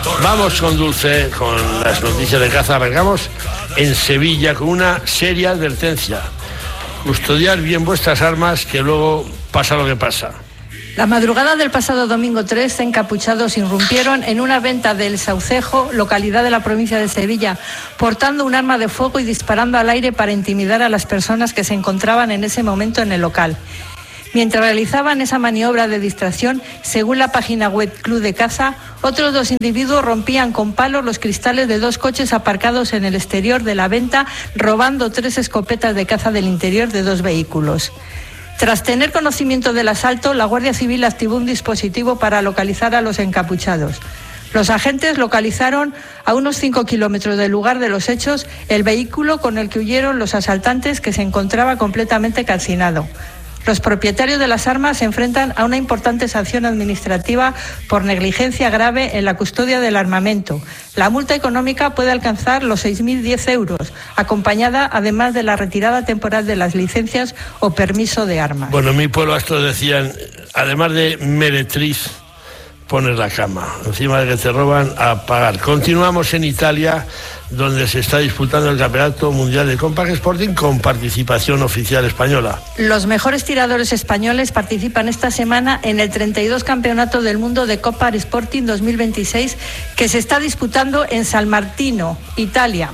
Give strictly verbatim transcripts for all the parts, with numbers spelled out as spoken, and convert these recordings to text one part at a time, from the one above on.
Vamos con Dulce, con las noticias de caza. Arrancamos en Sevilla con una seria advertencia. Custodiar bien vuestras armas, que luego pasa lo que pasa. La madrugada del pasado domingo tres, encapuchados irrumpieron en una venta del Saucejo, localidad de la provincia de Sevilla, portando un arma de fuego y disparando al aire para intimidar a las personas que se encontraban en ese momento en el local. Mientras realizaban esa maniobra de distracción, según la página web Club de Caza, otros dos individuos rompían con palos los cristales de dos coches aparcados en el exterior de la venta, robando tres escopetas de caza del interior de dos vehículos. Tras tener conocimiento del asalto, la Guardia Civil activó un dispositivo para localizar a los encapuchados. Los agentes localizaron a unos cinco kilómetros del lugar de los hechos el vehículo con el que huyeron los asaltantes, que se encontraba completamente calcinado. Los propietarios de las armas se enfrentan a una importante sanción administrativa por negligencia grave en la custodia del armamento. La multa económica puede alcanzar los seis mil diez euros, acompañada además de la retirada temporal de las licencias o permiso de armas. Bueno, en mi pueblo estos decían, además de meretriz, poner la cama. Encima de que te roban, a pagar. Continuamos en Italia, donde se está disputando el Campeonato Mundial de Compact Sporting con participación oficial española. Los mejores tiradores españoles participan esta semana en el treinta y dos Campeonato del Mundo de Compact Sporting dos mil veintiséis, que se está disputando en San Martino, Italia.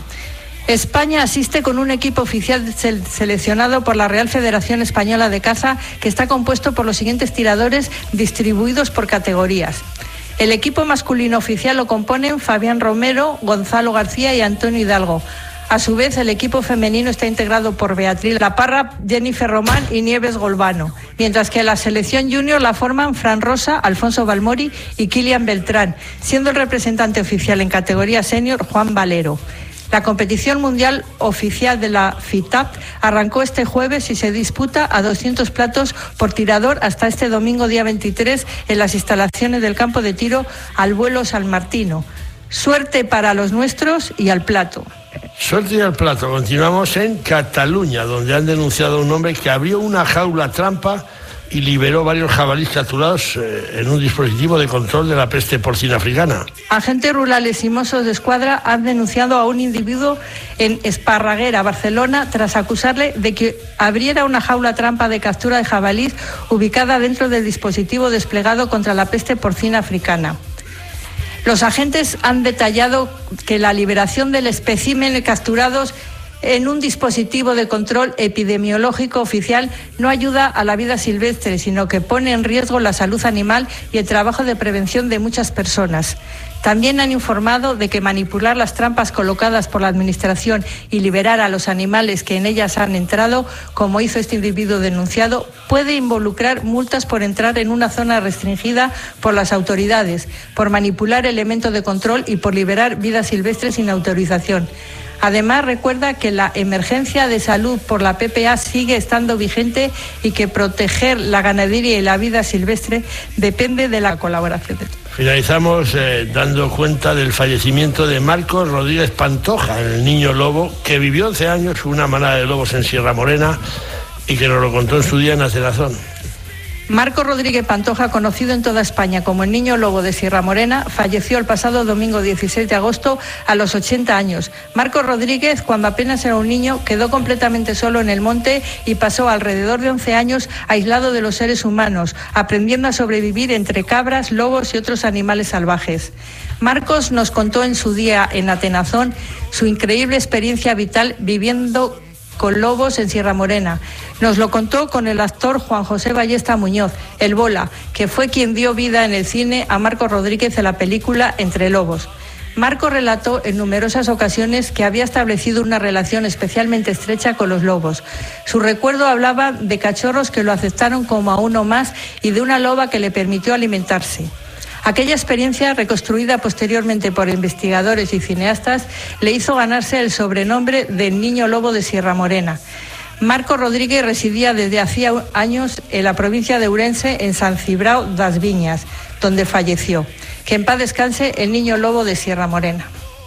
España asiste con un equipo oficial seleccionado por la Real Federación Española de Caza, que está compuesto por los siguientes tiradores distribuidos por categorías. El equipo masculino oficial lo componen Fabián Romero, Gonzalo García y Antonio Hidalgo. A su vez, el equipo femenino está integrado por Beatriz La Parra, Jennifer Román y Nieves Golbano, mientras que la selección junior la forman Fran Rosa, Alfonso Balmori y Kilian Beltrán, siendo el representante oficial en categoría senior Juan Valero. La competición mundial oficial de la F I T A P arrancó este jueves y se disputa a doscientos platos por tirador hasta este domingo día veintitrés en las instalaciones del campo de tiro Al Vuelo San Martino. Suerte para los nuestros y al plato. Suerte y al plato. Continuamos en Cataluña, donde han denunciado a un hombre que abrió una jaula trampa y liberó varios jabalíes capturados eh, en un dispositivo de control de la peste porcina africana. Agentes rurales y mozos de escuadra han denunciado a un individuo en Esparraguera, Barcelona, tras acusarle de que abriera una jaula trampa de captura de jabalíes ubicada dentro del dispositivo desplegado contra la peste porcina africana. Los agentes han detallado que la liberación del espécimen capturados en un dispositivo de control epidemiológico oficial no ayuda a la vida silvestre, sino que pone en riesgo la salud animal y el trabajo de prevención de muchas personas. También han informado de que manipular las trampas colocadas por la Administración y liberar a los animales que en ellas han entrado, como hizo este individuo denunciado, puede involucrar multas por entrar en una zona restringida por las autoridades, por manipular elementos de control y por liberar vida silvestre sin autorización. Además, recuerda que la emergencia de salud por la P P A sigue estando vigente y que proteger la ganadería y la vida silvestre depende de la colaboración de todos. Finalizamos eh, dando cuenta del fallecimiento de Marcos Rodríguez Pantoja, el niño lobo, que vivió once años con una manada de lobos en Sierra Morena y que nos lo contó en su día en Atenazón. Marcos Rodríguez Pantoja, conocido en toda España como el Niño Lobo de Sierra Morena, falleció el pasado domingo dieciséis de agosto a los ochenta años. Marcos Rodríguez, cuando apenas era un niño, quedó completamente solo en el monte y pasó alrededor de once años aislado de los seres humanos, aprendiendo a sobrevivir entre cabras, lobos y otros animales salvajes. Marcos nos contó en su día en Atenazón su increíble experiencia vital viviendo con lobos en Sierra Morena. Nos lo contó con el actor Juan José Ballesta Muñoz, el Bola, que fue quien dio vida en el cine a Marcos Rodríguez en la película Entre Lobos. Marcos relató en numerosas ocasiones que había establecido una relación especialmente estrecha con los lobos. Su recuerdo hablaba de cachorros que lo aceptaron como a uno más y de una loba que le permitió alimentarse. Aquella experiencia, reconstruida posteriormente por investigadores y cineastas, le hizo ganarse el sobrenombre de Niño Lobo de Sierra Morena. Marcos Rodríguez residía desde hacía años en la provincia de Ourense, en San Cibrao das Viñas, donde falleció. Que en paz descanse el Niño Lobo de Sierra Morena.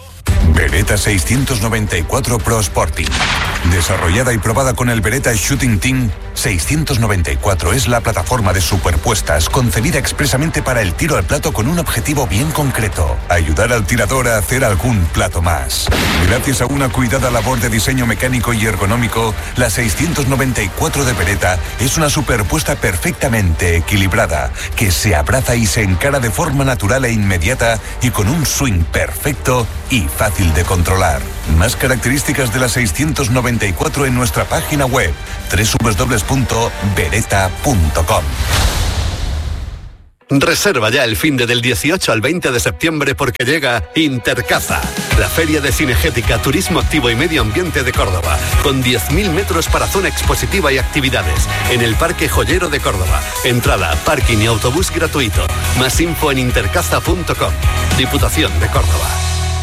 Beretta seiscientos noventa y cuatro Pro Sporting. Desarrollada y probada con el Beretta Shooting Team, seiscientos noventa y cuatro es la plataforma de superpuestas concebida expresamente para el tiro al plato con un objetivo bien concreto: ayudar al tirador a hacer algún plato más. Gracias a una cuidada labor de diseño mecánico y ergonómico, la seiscientos noventa y cuatro de Beretta es una superpuesta perfectamente equilibrada, que se abraza y se encara de forma natural e inmediata y con un swing perfecto y fácil de controlar. Más características de la seiscientos noventa y cuatro en nuestra página web doble u doble u doble u punto beretta punto com. Reserva ya el finde del dieciocho al veinte de septiembre porque llega Intercaza, la feria de cinegética, turismo activo y medio ambiente de Córdoba, con diez mil metros para zona expositiva y actividades, en el Parque Joyero de Córdoba. Entrada, parking y autobús gratuito. Más info en intercaza punto com. Diputación de Córdoba.